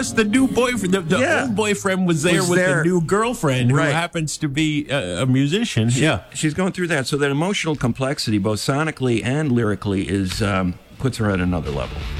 plus the new boyfriend, the old boyfriend was there with the new girlfriend who happens to be a musician. She's going through that. So that emotional complexity, both sonically and lyrically, is puts her at another level.